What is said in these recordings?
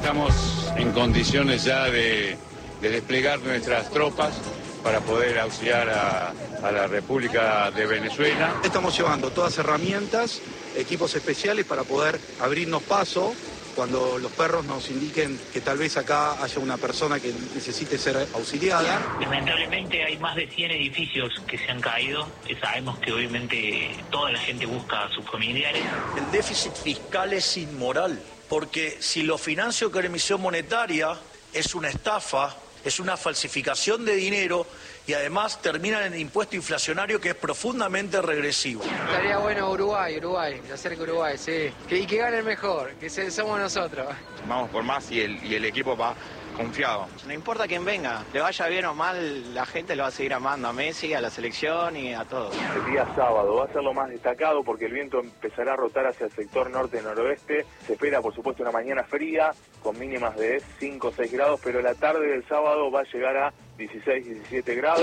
estamos en condiciones ya de desplegar nuestras tropas para poder auxiliar a la República de Venezuela. Estamos llevando todas herramientas, equipos especiales para poder abrirnos paso cuando los perros nos indiquen que tal vez acá haya una persona que necesite ser auxiliada. Lamentablemente hay más de 100 edificios que se han caído. Sabemos que obviamente toda la gente busca a sus familiares. El déficit fiscal es inmoral, porque si lo financio con emisión monetaria es una estafa, es una falsificación de dinero y además termina en impuesto inflacionario que es profundamente regresivo. Estaría bueno Uruguay, se acerca Uruguay, sí. Y que gane el mejor, que somos nosotros. Vamos por más y el equipo va confiado. No importa quién venga, le vaya bien o mal, la gente lo va a seguir amando a Messi, a la selección y a todos. El día sábado va a ser lo más destacado porque el viento empezará a rotar hacia el sector norte-noroeste. Se espera, por supuesto, una mañana fría con mínimas de 5 o 6 grados, pero la tarde del sábado va a llegar a 16, 17 grados.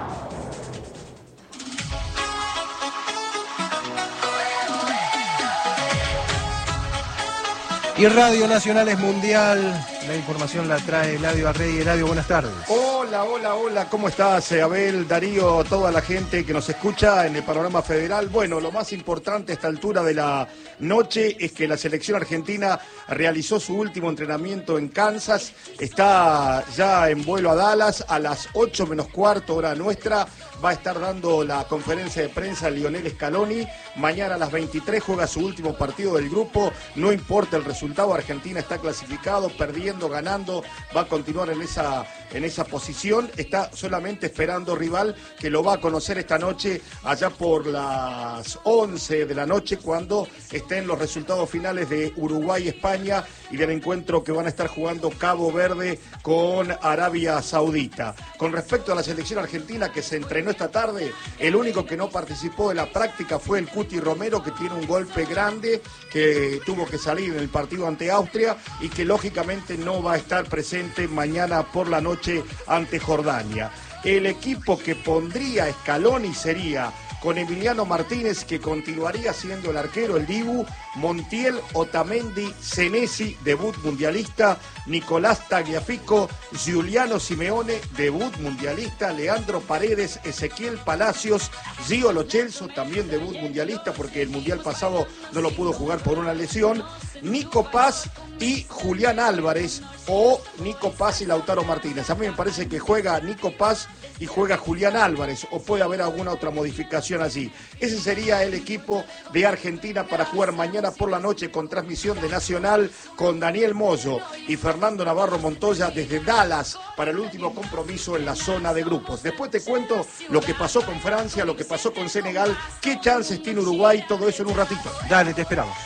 Y Radio Nacional es mundial. La información la trae Eladio Arrey. Eladio, buenas tardes. Hola, ¿cómo estás, Abel, Darío, toda la gente que nos escucha en el panorama federal? Bueno, lo más importante a esta altura de la noche es que la selección argentina realizó su último entrenamiento en Kansas. Está ya en vuelo a Dallas a las 8 menos cuarto, hora nuestra. Va a estar dando la conferencia de prensa Lionel Scaloni. Mañana a las 23 juega su último partido del grupo. No importa el resultado, Argentina está clasificado, perdiendo, ganando, va a continuar en esa posición. Está solamente esperando rival que lo va a conocer esta noche, allá por las 11 de la noche, cuando estén los resultados finales de Uruguay-España y del encuentro que van a estar jugando Cabo Verde con Arabia Saudita. Con respecto a la selección argentina que se entrenó esta tarde, el único que no participó de la práctica fue el Cuti Romero, que tiene un golpe grande, que tuvo que salir en el partido ante Austria y que lógicamente no va a estar presente mañana por la noche ante Jordania. El equipo que pondría Scaloni sería con Emiliano Martínez, que continuaría siendo el arquero, el Dibu, Montiel, Otamendi, Senesi, debut mundialista, Nicolás Tagliafico, Giuliano Simeone, debut mundialista, Leandro Paredes, Ezequiel Palacios, Gio Lo Celso, también debut mundialista porque el mundial pasado no lo pudo jugar por una lesión, Nico Paz y Julián Álvarez, o Nico Paz y Lautaro Martínez. A mí me parece que juega Nico Paz y juega Julián Álvarez, o puede haber alguna otra modificación allí. Ese sería el equipo de Argentina para jugar mañana por la noche con transmisión de Nacional, con Daniel Moyo y Fernando Navarro Montoya desde Dallas para el último compromiso en la zona de grupos. Después te cuento lo que pasó con Francia, lo que pasó con Senegal, qué chances tiene Uruguay, todo eso en un ratito. Dale, te esperamos.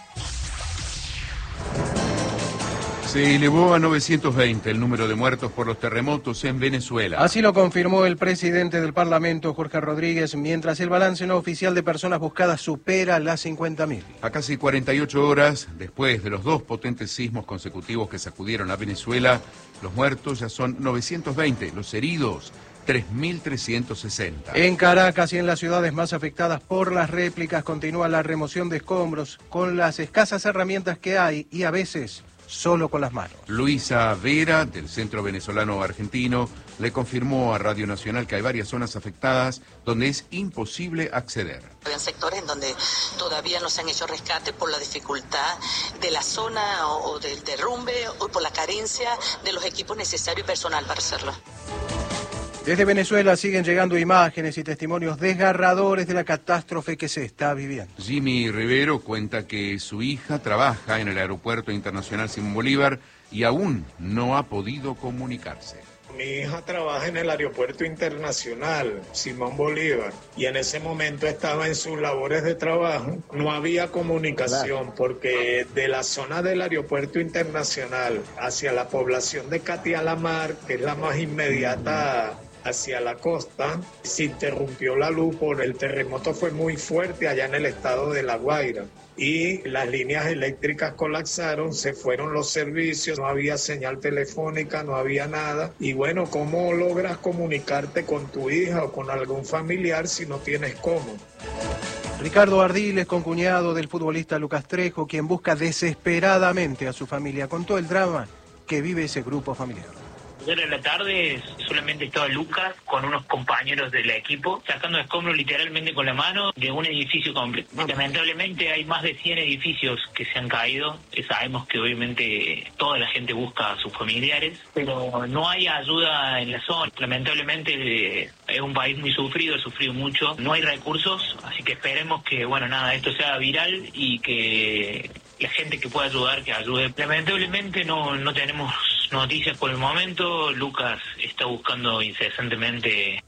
Se elevó a 920 el número de muertos por los terremotos en Venezuela. Así lo confirmó el presidente del Parlamento, Jorge Rodríguez, mientras el balance no oficial de personas buscadas supera las 50.000. A casi 48 horas, después de los 2 potentes sismos consecutivos que sacudieron a Venezuela, los muertos ya son 920, los heridos 3.360. En Caracas y en las ciudades más afectadas por las réplicas continúa la remoción de escombros con las escasas herramientas que hay y a veces solo con las manos. Luisa Vera, del Centro Venezolano Argentino, le confirmó a Radio Nacional que hay varias zonas afectadas donde es imposible acceder. Hay sectores en donde todavía no se han hecho rescates por la dificultad de la zona o del derrumbe o por la carencia de los equipos necesarios y personal para hacerlo. Desde Venezuela siguen llegando imágenes y testimonios desgarradores de la catástrofe que se está viviendo. Jimmy Rivero cuenta que su hija trabaja en el Aeropuerto Internacional Simón Bolívar y aún no ha podido comunicarse. Mi hija trabaja en el Aeropuerto Internacional Simón Bolívar y en ese momento estaba en sus labores de trabajo. No había comunicación porque de la zona del Aeropuerto Internacional hacia la población de Catialamar, que es la más inmediata hacia la costa, se interrumpió la luz por el terremoto, fue muy fuerte allá en el estado de La Guaira y las líneas eléctricas colapsaron, se fueron los servicios, no había señal telefónica, no había nada. Y bueno, ¿cómo logras comunicarte con tu hija o con algún familiar si no tienes cómo? Ricardo Ardiles, concuñado del futbolista Lucas Trejo, quien busca desesperadamente a su familia, contó el drama que vive ese grupo familiar. Ayer en la tarde solamente estaba Lucas con unos compañeros del equipo sacando escombros literalmente con la mano de un edificio completo. Lamentablemente hay más de 100 edificios que se han caído. Sabemos que obviamente toda la gente busca a sus familiares, pero no hay ayuda en la zona. Lamentablemente es un país muy sufrido, ha sufrido mucho, no hay recursos, así que esperemos que esto sea viral y que la gente que pueda ayudar, que ayude. Lamentablemente no tenemos noticias por el momento. Lucas está buscando incesantemente.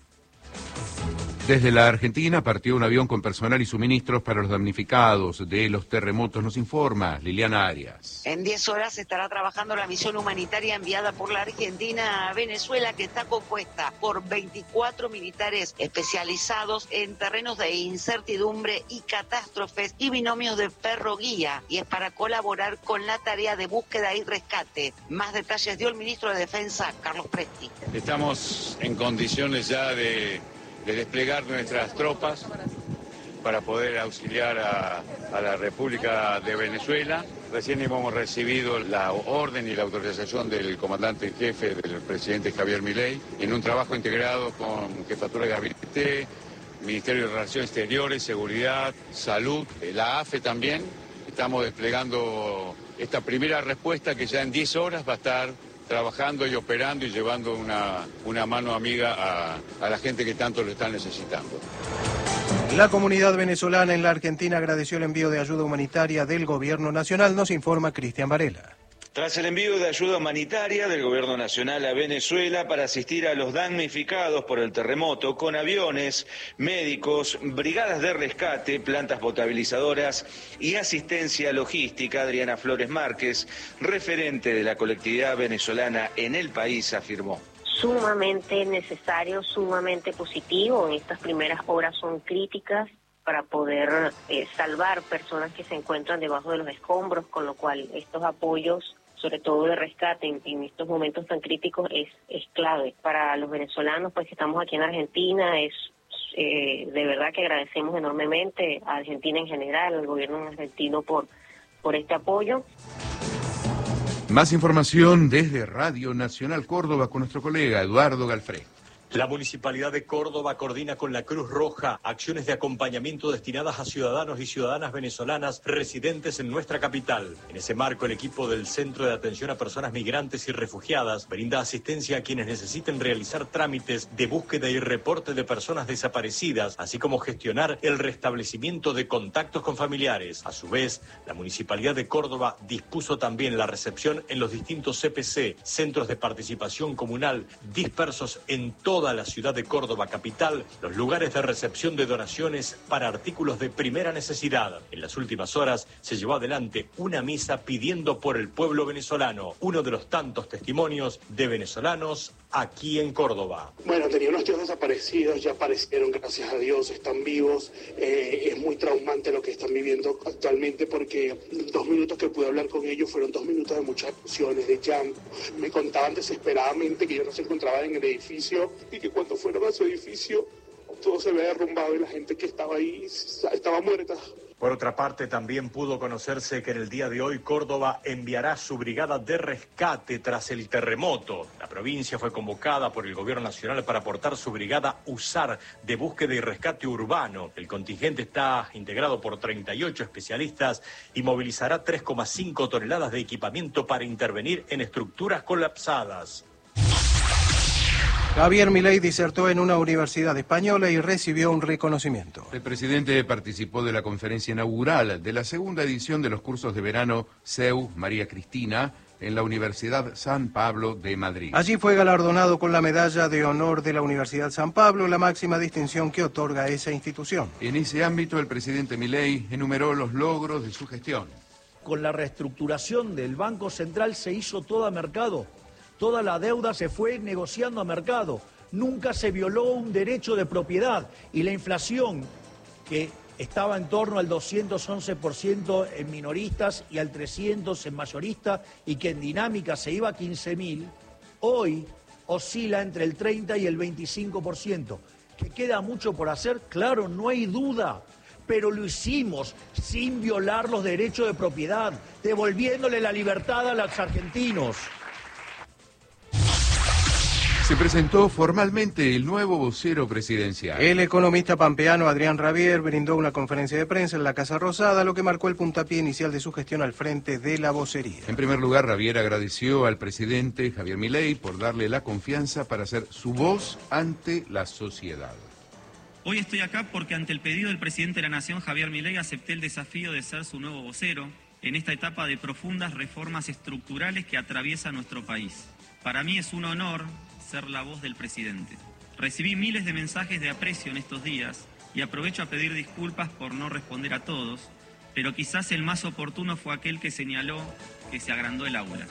Desde la Argentina partió un avión con personal y suministros para los damnificados de los terremotos, nos informa Liliana Arias. En 10 horas estará trabajando la misión humanitaria enviada por la Argentina a Venezuela, que está compuesta por 24 militares especializados en terrenos de incertidumbre y catástrofes y binomios de perro guía, y es para colaborar con la tarea de búsqueda y rescate. Más detalles dio el ministro de Defensa, Carlos Presti. Estamos en condiciones ya de desplegar nuestras tropas para poder auxiliar a la República de Venezuela. Recién hemos recibido la orden y la autorización del comandante en jefe del presidente Javier Milei en un trabajo integrado con Jefatura de Gabinete, Ministerio de Relaciones Exteriores, Seguridad, Salud, la AFE también. Estamos desplegando esta primera respuesta que ya en 10 horas va a estar trabajando y operando y llevando una mano amiga a la gente que tanto lo está necesitando. La comunidad venezolana en la Argentina agradeció el envío de ayuda humanitaria del gobierno nacional, nos informa Cristian Varela. Tras el envío de ayuda humanitaria del Gobierno Nacional a Venezuela para asistir a los damnificados por el terremoto con aviones, médicos, brigadas de rescate, plantas potabilizadoras y asistencia logística, Adriana Flores Márquez, referente de la colectividad venezolana en el país, afirmó. Sumamente necesario, sumamente positivo. Estas primeras horas son críticas para poder salvar personas que se encuentran debajo de los escombros, con lo cual estos apoyos, sobre todo de rescate en estos momentos tan críticos, es clave. Para los venezolanos pues que estamos aquí en Argentina, de verdad que agradecemos enormemente a Argentina en general, al gobierno argentino por este apoyo. Más información desde Radio Nacional Córdoba con nuestro colega Eduardo Galfré. La Municipalidad de Córdoba coordina con la Cruz Roja acciones de acompañamiento destinadas a ciudadanos y ciudadanas venezolanas residentes en nuestra capital. En ese marco, el equipo del Centro de Atención a Personas Migrantes y Refugiadas brinda asistencia a quienes necesiten realizar trámites de búsqueda y reporte de personas desaparecidas, así como gestionar el restablecimiento de contactos con familiares. A su vez, la Municipalidad de Córdoba dispuso también la recepción en los distintos CPC, Centros de Participación Comunal, dispersos en toda la ciudad de Córdoba capital, los lugares de recepción de donaciones para artículos de primera necesidad. En las últimas horas se llevó adelante una misa pidiendo por el pueblo venezolano, uno de los tantos testimonios de venezolanos aquí en Córdoba. Bueno, tenía unos tíos desaparecidos, ya aparecieron, gracias a Dios, están vivos. Es muy traumante lo que están viviendo actualmente porque 2 minutos que pude hablar con ellos fueron 2 minutos de muchas emociones, de llanto. Me contaban desesperadamente que ellos no se encontraban en el edificio y que cuando fueron a su edificio todo se había derrumbado y la gente que estaba ahí estaba muerta. Por otra parte, también pudo conocerse que en el día de hoy Córdoba enviará su brigada de rescate tras el terremoto. La provincia fue convocada por el Gobierno Nacional para aportar su brigada USAR de búsqueda y rescate urbano. El contingente está integrado por 38 especialistas y movilizará 3,5 toneladas de equipamiento para intervenir en estructuras colapsadas. Javier Milei disertó en una universidad española y recibió un reconocimiento. El presidente participó de la conferencia inaugural de la segunda edición de los cursos de verano CEU María Cristina en la Universidad San Pablo de Madrid. Allí fue galardonado con la Medalla de Honor de la Universidad San Pablo, la máxima distinción que otorga esa institución. En ese ámbito, el presidente Milei enumeró los logros de su gestión. Con la reestructuración del Banco Central se hizo todo a mercado. Toda la deuda se fue negociando a mercado. Nunca se violó un derecho de propiedad. Y la inflación, que estaba en torno al 211% en minoristas y al 300% en mayoristas, y que en dinámica se iba a 15.000, hoy oscila entre el 30 y el 25%. ¿Que queda mucho por hacer? Claro, no hay duda. pero lo hicimos sin violar los derechos de propiedad, devolviéndole la libertad a los argentinos. Se presentó formalmente el nuevo vocero presidencial. El economista pampeano Adrián Rabier brindó una conferencia de prensa en la Casa Rosada, lo que marcó el puntapié inicial de su gestión al frente de la vocería. En primer lugar, Rabier agradeció al presidente Javier Milei por darle la confianza para ser su voz ante la sociedad. Hoy estoy acá porque ante el pedido del presidente de la Nación, Javier Milei, acepté el desafío de ser su nuevo vocero en esta etapa de profundas reformas estructurales que atraviesa nuestro país. Para mí es un honor ser la voz del presidente. Recibí miles de mensajes de aprecio en estos días y aprovecho a pedir disculpas por no responder a todos, pero quizás el más oportuno fue aquel que señaló que se agrandó el aula.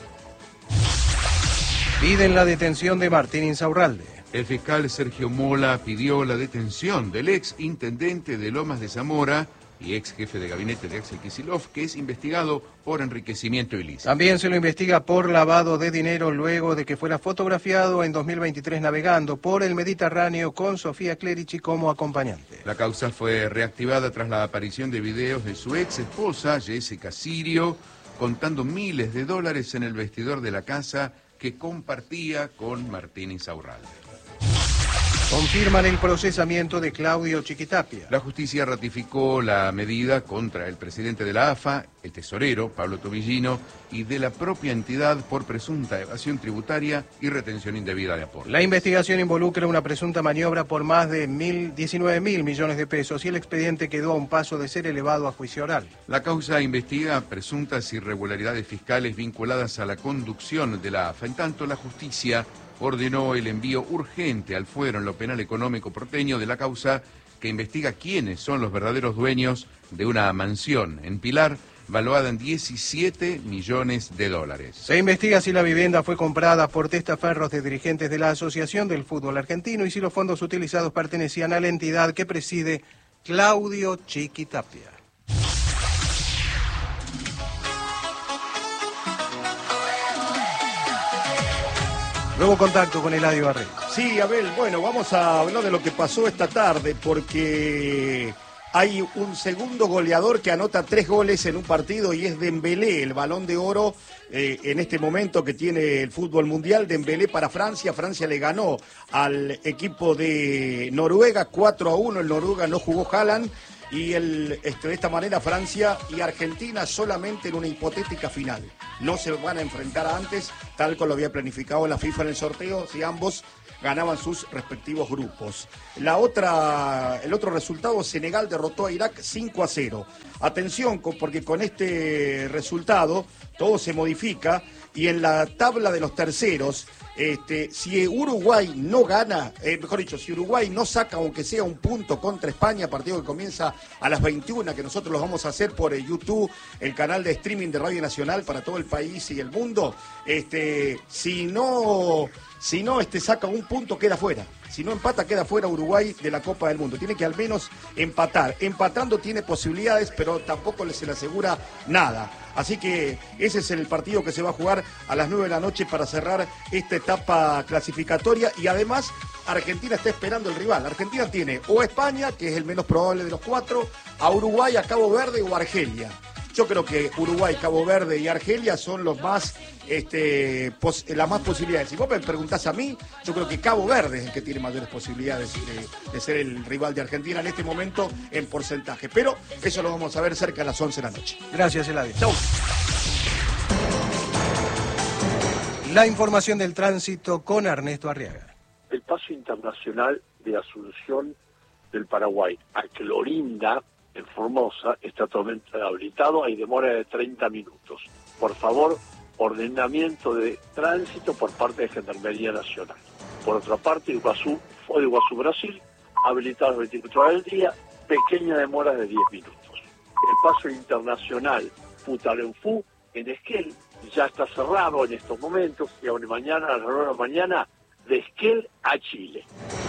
Piden la detención de Martín Insaurralde. El fiscal Sergio Mola pidió la detención del ex intendente de Lomas de Zamora y ex jefe de gabinete de Axel Kicillof, que es investigado por enriquecimiento ilícito. También se lo investiga por lavado de dinero luego de que fuera fotografiado en 2023 navegando por el Mediterráneo con Sofía Clerici como acompañante. La causa fue reactivada tras la aparición de videos de su ex esposa, Jessica Sirio, contando miles de dólares en el vestidor de la casa que compartía con Martín Insaurralde. Confirman el procesamiento de Claudio Chiquitapia. La justicia ratificó la medida contra el presidente de la AFA, el tesorero, Pablo Tobillino, y de la propia entidad por presunta evasión tributaria y retención indebida de aportes. La investigación involucra una presunta maniobra por más de 19.000 millones de pesos y el expediente quedó a un paso de ser elevado a juicio oral. La causa investiga presuntas irregularidades fiscales vinculadas a la conducción de la AFA. En tanto, la justicia ordenó el envío urgente al fuero en lo penal económico porteño de la causa que investiga quiénes son los verdaderos dueños de una mansión en Pilar valuada en 17 millones de dólares. Se investiga si la vivienda fue comprada por testaferros de dirigentes de la Asociación del Fútbol Argentino y si los fondos utilizados pertenecían a la entidad que preside Claudio Chiquitapia. Nuevo contacto con Eladio Barreto. Sí, Abel, bueno, vamos a hablar de lo que pasó esta tarde porque hay un segundo goleador que anota 3 goles en un partido y es Dembélé, el Balón de Oro en este momento que tiene el fútbol mundial. Dembélé para Francia. Francia le ganó al equipo de Noruega 4-1. El Noruega no jugó Haaland. Y de esta manera Francia y Argentina solamente en una hipotética final. No se van a enfrentar antes, tal como lo había planificado la FIFA en el sorteo, si ambos ganaban sus respectivos grupos. El otro resultado, Senegal derrotó a Irak 5-0. Atención, porque con este resultado todo se modifica y en la tabla de los terceros, si Uruguay no gana, mejor dicho, si Uruguay no saca aunque sea un punto contra España, partido que comienza a las 21, que nosotros los vamos a hacer por YouTube, el canal de streaming de Radio Nacional para todo el país y el mundo, si no saca un punto, queda fuera. Si no empata, queda fuera Uruguay de la Copa del Mundo. Tiene que al menos empatar. Empatando tiene posibilidades, pero tampoco se le asegura nada. Así que ese es el partido que se va a jugar a las 9 de la noche para cerrar esta etapa clasificatoria. Y además, Argentina está esperando el rival. Argentina tiene o a España, que es el menos probable de los 4, a Uruguay, a Cabo Verde o a Argelia. Yo creo que Uruguay, Cabo Verde y Argelia son los más, las más posibilidades. Si vos me preguntás a mí, yo creo que Cabo Verde es el que tiene mayores posibilidades de ser el rival de Argentina en este momento en porcentaje. Pero eso lo vamos a ver cerca a las 11 de la noche. Gracias, Eladio. Chau. La información del tránsito con Ernesto Arriaga. El paso internacional de Asunción del Paraguay a Clorinda, en Formosa, está totalmente habilitado, hay demora de 30 minutos. Por favor, ordenamiento de tránsito por parte de Gendarmería Nacional. Por otra parte, Iguazú, Brasil, habilitado 24 horas del día, pequeña demora de 10 minutos. El paso internacional Putalenfú en Esquel ya está cerrado en estos momentos y aún mañana, a las 9 de la mañana, de Esquel a Chile.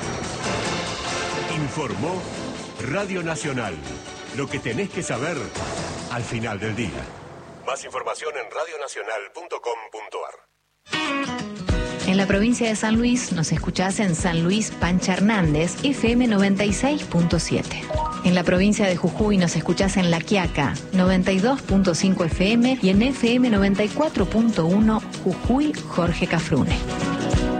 Informó Radio Nacional. Lo que tenés que saber al final del día. Más información en radionacional.com.ar. En la provincia de San Luis nos escuchás en San Luis Pancha Hernández, FM 96.7. En la provincia de Jujuy nos escuchás en La Quiaca, 92.5 FM y en FM 94.1 Jujuy Jorge Cafrune.